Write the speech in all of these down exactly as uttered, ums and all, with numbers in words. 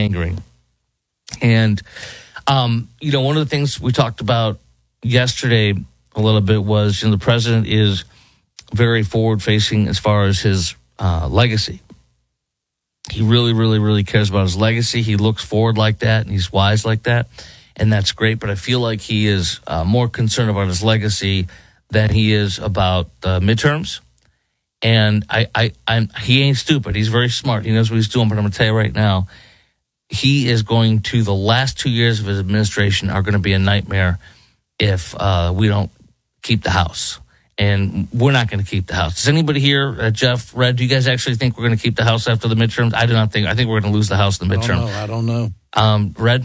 angering. And, um, you know, one of the things we talked about yesterday a little bit was, you know, the president is very forward-facing as far as his uh, legacy. He really, really, really cares about his legacy. He looks forward like that, and he's wise like that, and that's great. But I feel like he is uh, more concerned about his legacy than he is about the midterms. And I, I, I'm, he ain't stupid. He's very smart. He knows what he's doing. But I'm going to tell you right now, he is going to, the last two years of his administration are going to be a nightmare if uh, we don't keep the House. And we're not going to keep the House. Does anybody here, uh, Jeff, Red, do you guys actually think we're going to keep the House after the midterms? I do not think. I think we're going to lose the House in the midterm. I don't know. I don't know. Um, Red?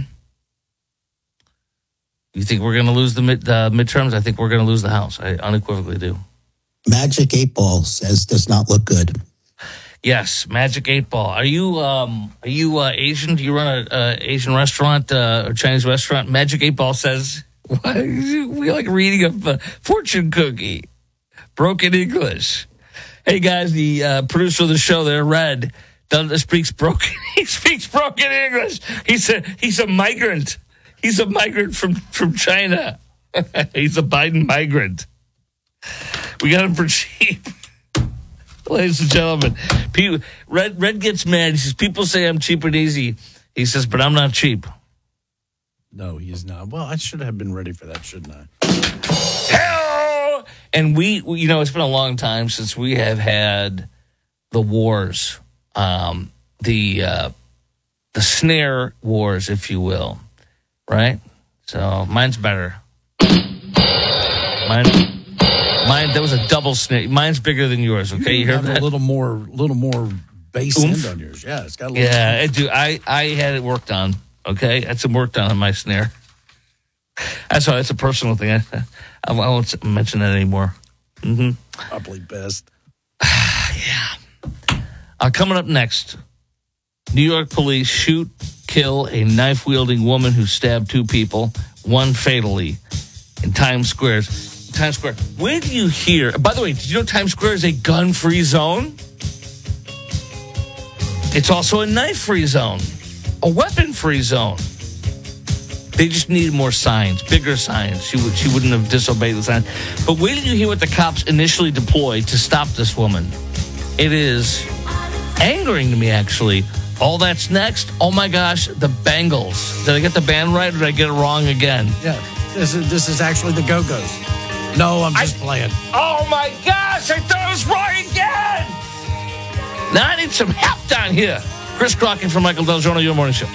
You think we're going to lose the mid, uh, midterms? I think we're going to lose the House. I unequivocally do. Magic eight Ball says does not look good. Yes, Magic eight Ball. Are you um, are you uh, Asian? Do you run a uh, Asian restaurant uh, or Chinese restaurant? Magic eight Ball says, what? We like reading a uh, fortune cookie. Broken English. Hey guys, the uh, producer of the show there, Red, does speaks broken. He speaks broken English. He's a he's a migrant. He's a migrant from from China. He's a Biden migrant. We got him for cheap, ladies and gentlemen. People, Red Red gets mad. He says, "People say I'm cheap and easy." He says, "But I'm not cheap." No, he's not. Well, I should have been ready for that, shouldn't I? Hell! And we, we, you know, it's been a long time since we have had the wars, um, the uh, the snare wars, if you will, right? So mine's better. Mine, mine. That was a double snare. Mine's bigger than yours. Okay, you, you heard that? A little more, little more bass Oomph? end on yours. Yeah, it's got a little. Yeah, I do. I I had it worked on. Okay, I had some work done on my snare. That's why it's a personal thing. I, I won't mention that anymore. Mm-hmm. Probably best. Yeah. Uh, coming up next, New York police shoot, kill a knife-wielding woman who stabbed two people, one fatally, in Times Square. Times Square. Where do you hear? By the way, did you know Times Square is a gun-free zone? It's also a knife-free zone, a weapon-free zone. They just needed more signs, bigger signs. She would, she wouldn't have disobeyed the sign. But wait till you hear what the cops initially deployed to stop this woman. It is angering to me, actually. All that's next. Oh my gosh, the Bengals. Did I get the band right, or did I get it wrong again? Yeah, this is this is actually the Go-Go's. No, I'm just I, playing. Oh my gosh, I thought I was wrong again. Now I need some help down here. Chris Crockett from Michael Del Giorno, Your Morning Show.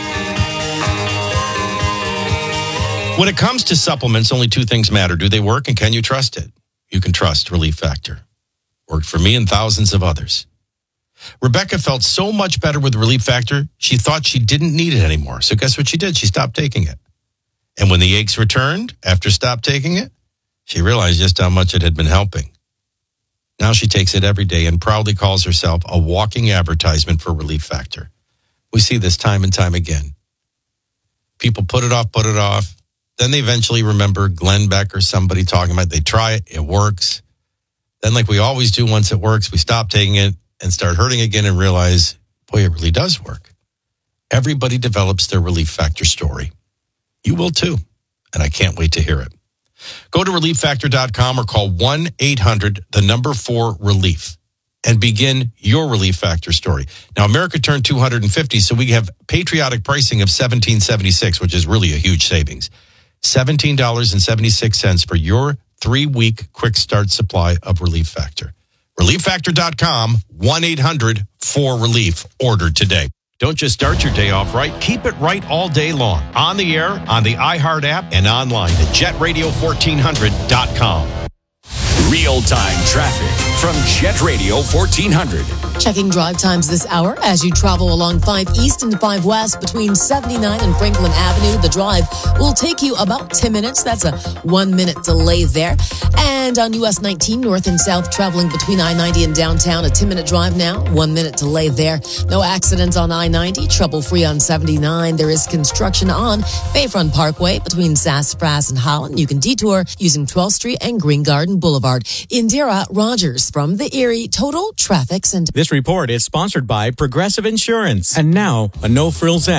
When it comes to supplements, only two things matter. Do they work, and can you trust it? You can trust Relief Factor. Worked for me and thousands of others. Rebecca felt so much better with Relief Factor, she thought she didn't need it anymore. So guess what she did? She stopped taking it. And when the aches returned after stop taking it, she realized just how much it had been helping. Now she takes it every day and proudly calls herself a walking advertisement for Relief Factor. We see this time and time again. People put it off, put it off. Then they eventually remember Glenn Beck or somebody talking about it. They try it, it works. Then like we always do, once it works, we stop taking it and start hurting again and realize, boy, it really does work. Everybody develops their Relief Factor story. You will too, and I can't wait to hear it. Go to relief factor dot com or call one eight hundred, the number four, relief, and begin your Relief Factor story. Now, America turned two hundred fifty, so we have patriotic pricing of seventeen seventy-six, which is really a huge savings. seventeen dollars and seventy-six cents for your three-week quick start supply of Relief Factor. relief factor dot com, one eight hundred four relief. Order today. Don't just start your day off right. Keep it right all day long. On the air, on the iHeart app, and online at jet radio fourteen hundred dot com. Real-time traffic from Jet Radio fourteen hundred. Checking drive times this hour as you travel along five East and five West between seventy-nine and Franklin Avenue. The drive will take you about ten minutes. That's a one-minute delay there. And on U S nineteen, north and south, traveling between I ninety and downtown, a ten-minute drive now, one-minute delay there. No accidents on I ninety, trouble-free on seventy-nine. There is construction on Bayfront Parkway between Sassafras and Holland. You can detour using twelfth Street and Green Garden Boulevard. Indira Rogers from the Erie Total Traffic Center. This report is sponsored by Progressive Insurance. And now, a no-frills